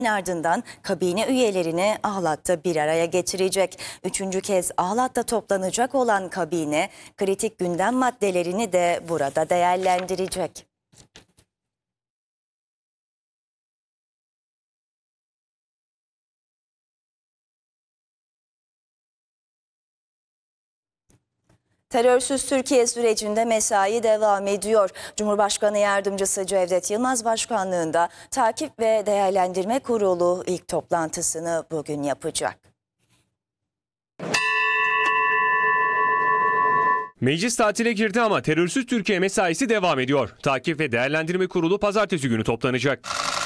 Ardından kabine üyelerini Ahlat'ta bir araya getirecek. Üçüncü kez Ahlat'ta toplanacak olan kabine kritik gündem maddelerini de burada değerlendirecek. Terörsüz Türkiye sürecinde mesai devam ediyor. Cumhurbaşkanı Yardımcısı Cevdet Yılmaz başkanlığında Takip ve Değerlendirme Kurulu ilk toplantısını bugün yapacak. Meclis tatile girdi ama terörsüz Türkiye mesaisi devam ediyor. Takip ve Değerlendirme Kurulu pazartesi günü toplanacak.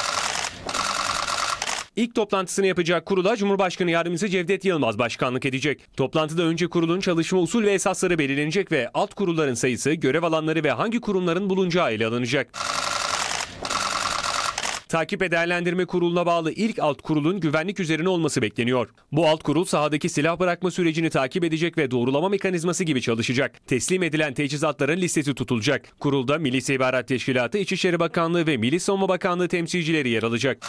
İlk toplantısını yapacak kurula Cumhurbaşkanı Yardımcısı Cevdet Yılmaz başkanlık edecek. Toplantıda önce kurulun çalışma usul ve esasları belirlenecek ve alt kurulların sayısı, görev alanları ve hangi kurumların bulunacağı ele alınacak. Takip ve Değerlendirme Kurulu'na bağlı ilk alt kurulun güvenlik üzerine olması bekleniyor. Bu alt kurul sahadaki silah bırakma sürecini takip edecek ve doğrulama mekanizması gibi çalışacak. Teslim edilen teçhizatların listesi tutulacak. Kurulda Milli İstihbarat Teşkilatı, İçişleri Bakanlığı ve Milli Savunma Bakanlığı temsilcileri yer alacak.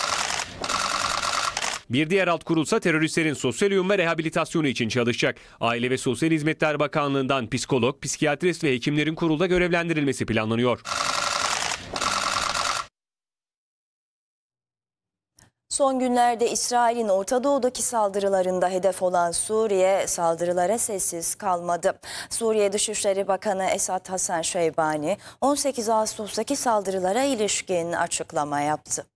Bir diğer alt kurulsa teröristlerin sosyal uyum ve rehabilitasyonu için çalışacak. Aile ve Sosyal Hizmetler Bakanlığı'ndan psikolog, psikiyatrist ve hekimlerin kurulda görevlendirilmesi planlanıyor. Son günlerde İsrail'in Orta Doğu'daki saldırılarında hedef olan Suriye saldırılara sessiz kalmadı. Suriye Dışişleri Bakanı Esad Hasan Şeybani 18 Ağustos'taki saldırılara ilişkin açıklama yaptı.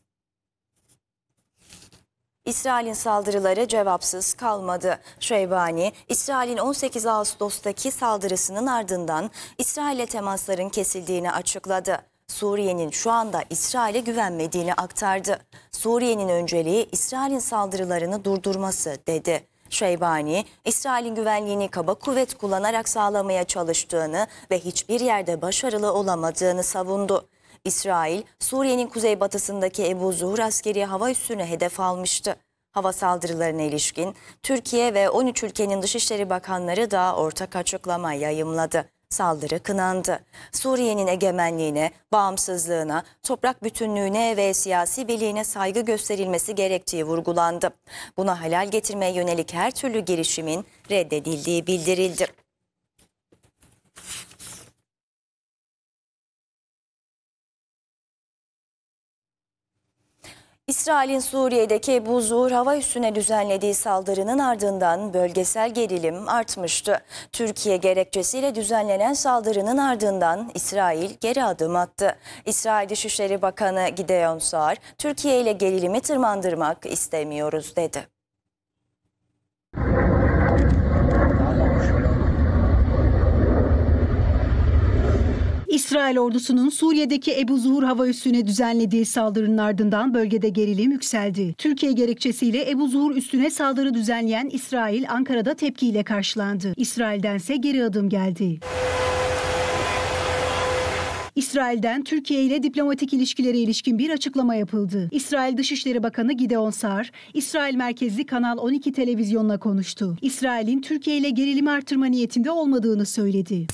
İsrail'in saldırıları cevapsız kalmadı. Şeybani, İsrail'in 18 Ağustos'taki saldırısının ardından İsrail'le temasların kesildiğini açıkladı. Suriye'nin şu anda İsrail'e güvenmediğini aktardı. Suriye'nin önceliği İsrail'in saldırılarını durdurması dedi. Şeybani, İsrail'in güvenliğini kaba kuvvet kullanarak sağlamaya çalıştığını ve hiçbir yerde başarılı olamadığını savundu. İsrail, Suriye'nin kuzeybatısındaki Ebu Zuhur askeri hava üssünü hedef almıştı. Hava saldırılarına ilişkin Türkiye ve 13 ülkenin Dışişleri Bakanları da ortak açıklama yayımladı. Saldırı kınandı. Suriye'nin egemenliğine, bağımsızlığına, toprak bütünlüğüne ve siyasi birliğine saygı gösterilmesi gerektiği vurgulandı. Buna halal getirmeye yönelik her türlü girişimin reddedildiği bildirildi. İsrail'in Suriye'deki Ebu Zuhur hava üssüne düzenlediği saldırının ardından bölgesel gerilim artmıştı. Türkiye gerekçesiyle düzenlenen saldırının ardından İsrail geri adım attı. İsrail Dışişleri Bakanı Gideon Saar, Türkiye ile gerilimi tırmandırmak istemiyoruz dedi. İsrail ordusunun Suriye'deki Ebu Zuhur hava üssüne düzenlediği saldırının ardından bölgede gerilim yükseldi. Türkiye gerekçesiyle Ebu Zuhur üssüne saldırı düzenleyen İsrail, Ankara'da tepkiyle karşılandı. İsrail'dense geri adım geldi. İsrail'den Türkiye ile diplomatik ilişkilere ilişkin bir açıklama yapıldı. İsrail Dışişleri Bakanı Gideon Saar, İsrail merkezli Kanal 12 televizyonla konuştu. İsrail'in Türkiye ile gerilimi artırma niyetinde olmadığını söyledi.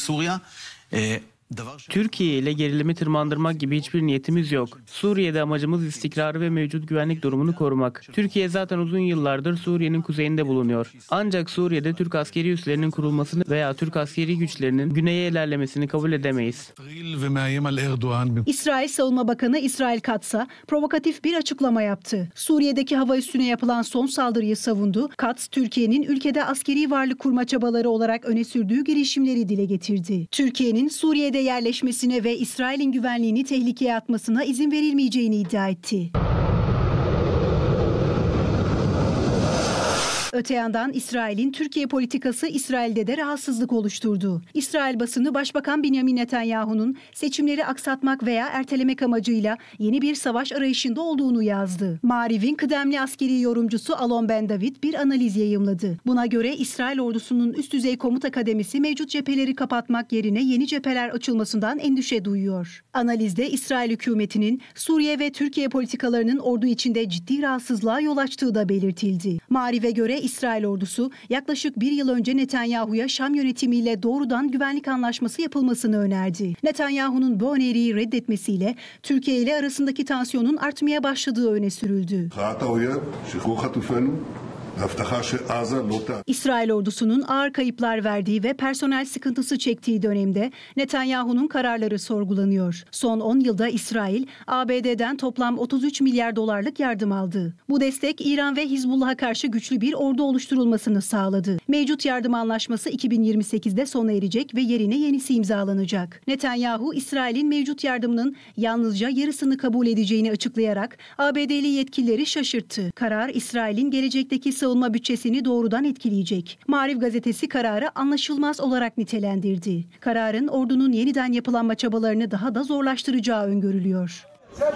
Türkiye ile gerilimi tırmandırmak gibi hiçbir niyetimiz yok. Suriye'de amacımız istikrarı ve mevcut güvenlik durumunu korumak. Türkiye zaten uzun yıllardır Suriye'nin kuzeyinde bulunuyor. Ancak Suriye'de Türk askeri üslerinin kurulmasını veya Türk askeri güçlerinin güneye ilerlemesini kabul edemeyiz. İsrail Savunma Bakanı İsrail Katz'a provokatif bir açıklama yaptı. Suriye'deki hava üssüne yapılan son saldırıyı savundu. Katz, Türkiye'nin ülkede askeri varlık kurma çabaları olarak öne sürdüğü girişimleri dile getirdi. Türkiye'nin Suriye'de yerleşmesine ve İsrail'in güvenliğini tehlikeye atmasına izin verilmeyeceğini iddia etti. Öte yandan İsrail'in Türkiye politikası İsrail'de de rahatsızlık oluşturdu. İsrail basını Başbakan Benjamin Netanyahu'nun seçimleri aksatmak veya ertelemek amacıyla yeni bir savaş arayışında olduğunu yazdı. Maariv'in kıdemli askeri yorumcusu Alon Ben David bir analiz yayımladı. Buna göre İsrail ordusunun üst düzey komuta kademesi mevcut cepheleri kapatmak yerine yeni cepheler açılmasından endişe duyuyor. Analizde İsrail hükümetinin Suriye ve Türkiye politikalarının ordu içinde ciddi rahatsızlığa yol açtığı da belirtildi. Maariv'e göre İsrail ordusu yaklaşık bir yıl önce Netanyahu'ya Şam yönetimiyle doğrudan güvenlik anlaşması yapılmasını önerdi. Netanyahu'nun bu öneriyi reddetmesiyle Türkiye ile arasındaki tansiyonun artmaya başladığı öne sürüldü. İsrail ordusunun ağır kayıplar verdiği ve personel sıkıntısı çektiği dönemde Netanyahu'nun kararları sorgulanıyor. Son 10 yılda İsrail, ABD'den toplam 33 milyar dolarlık yardım aldı. Bu destek İran ve Hizbullah'a karşı güçlü bir ordu oluşturulmasını sağladı. Mevcut yardım anlaşması 2028'de sona erecek ve yerine yenisi imzalanacak. Netanyahu, İsrail'in mevcut yardımının yalnızca yarısını kabul edeceğini açıklayarak ABD'li yetkilileri şaşırttı. Karar, İsrail'in gelecekteki savunma bütçesini doğrudan etkileyecek. Maariv gazetesi kararı anlaşılmaz olarak nitelendirdi. Kararın ordunun yeniden yapılanma çabalarını daha da zorlaştıracağı öngörülüyor.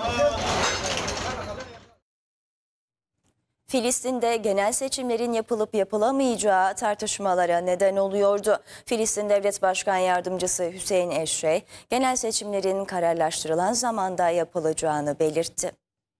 Filistin'de genel seçimlerin yapılıp yapılamayacağı tartışmalara neden oluyordu. Filistin Devlet Başkan Yardımcısı Hüseyin Eşrey, genel seçimlerin kararlaştırılan zamanda yapılacağını belirtti.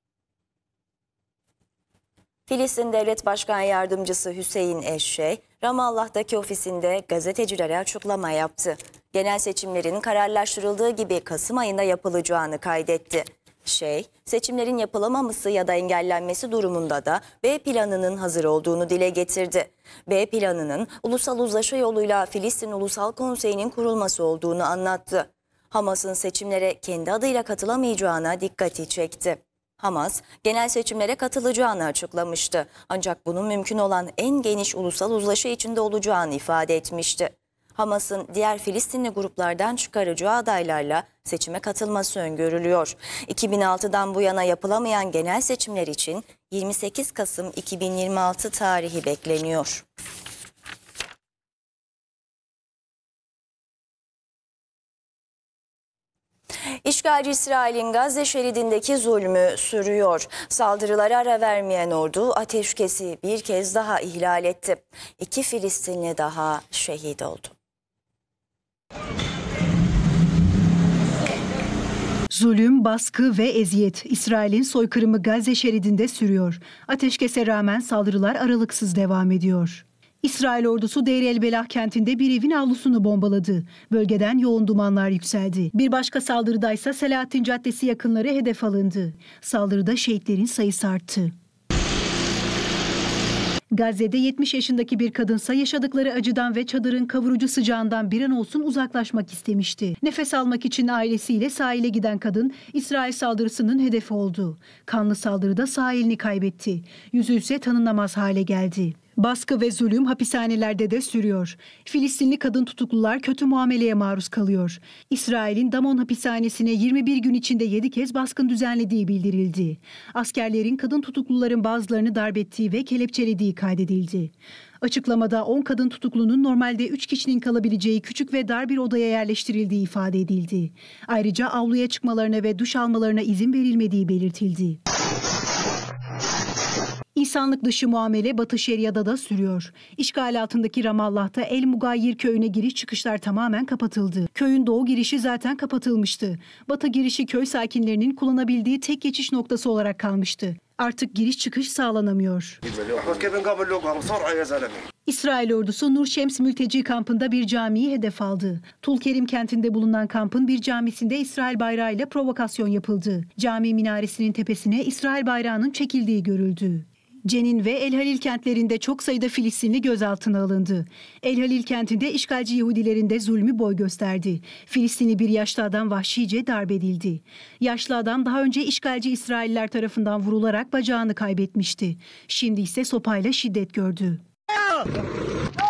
Filistin Devlet Başkan Yardımcısı Hüseyin Eşrey, Ramallah'taki ofisinde gazetecilere açıklama yaptı. Genel seçimlerin kararlaştırıldığı gibi Kasım ayında yapılacağını kaydetti. Seçimlerin yapılamaması ya da engellenmesi durumunda da B planının hazır olduğunu dile getirdi. B planının ulusal uzlaşı yoluyla Filistin Ulusal Konseyi'nin kurulması olduğunu anlattı. Hamas'ın seçimlere kendi adıyla katılamayacağına dikkati çekti. Hamas, genel seçimlere katılacağını açıklamıştı. Ancak bunun mümkün olan en geniş ulusal uzlaşı içinde olacağını ifade etmişti. Hamas'ın diğer Filistinli gruplardan çıkaracağı adaylarla seçime katılması öngörülüyor. 2006'dan bu yana yapılamayan genel seçimler için 28 Kasım 2026 tarihi bekleniyor. İşgalci İsrail'in Gazze şeridindeki zulmü sürüyor. Saldırılara ara vermeyen ordu ateşkesi bir kez daha ihlal etti. 2 Filistinli daha şehit oldu. Zulüm, baskı ve eziyet İsrail'in soykırımı Gazze şeridinde sürüyor. Ateşkese rağmen saldırılar aralıksız devam ediyor. İsrail ordusu Deir el-Belah kentinde bir evin avlusunu bombaladı. Bölgeden yoğun dumanlar yükseldi. Bir başka saldırıdaysa Selahattin Caddesi yakınları hedef alındı. Saldırıda şehitlerin sayısı arttı. Gazze'de 70 yaşındaki bir kadınsa yaşadıkları acıdan ve çadırın kavurucu sıcağından bir an olsun uzaklaşmak istemişti. Nefes almak için ailesiyle sahile giden kadın İsrail saldırısının hedefi oldu. Kanlı saldırıda sağ elini kaybetti. Yüzü ise tanınamaz hale geldi. Baskı ve zulüm hapishanelerde de sürüyor. Filistinli kadın tutuklular kötü muameleye maruz kalıyor. İsrail'in Damon hapishanesine 21 gün içinde 7 kez baskın düzenlediği bildirildi. Askerlerin kadın tutukluların bazılarını darp ettiği ve kelepçelediği kaydedildi. Açıklamada 10 kadın tutuklunun normalde 3 kişinin kalabileceği küçük ve dar bir odaya yerleştirildiği ifade edildi. Ayrıca avluya çıkmalarına ve duş almalarına izin verilmediği belirtildi. İnsanlık dışı muamele Batı Şeria'da da sürüyor. İşgal altındaki Ramallah'ta El Mugayir köyüne giriş çıkışlar tamamen kapatıldı. Köyün doğu girişi zaten kapatılmıştı. Batı girişi köy sakinlerinin kullanabildiği tek geçiş noktası olarak kalmıştı. Artık giriş çıkış sağlanamıyor. İsrail ordusu Nur Şems mülteci kampında bir camiyi hedef aldı. Tulkerim kentinde bulunan kampın bir camisinde İsrail bayrağıyla provokasyon yapıldı. Cami minaresinin tepesine İsrail bayrağının çekildiği görüldü. Cenin ve El Halil kentlerinde çok sayıda Filistinli gözaltına alındı. El Halil kentinde işgalci Yahudilerin de zulmü boy gösterdi. Filistinli bir yaşlı adam vahşice darp edildi. Yaşlı adam daha önce işgalci İsrailler tarafından vurularak bacağını kaybetmişti. Şimdi ise sopayla şiddet gördü.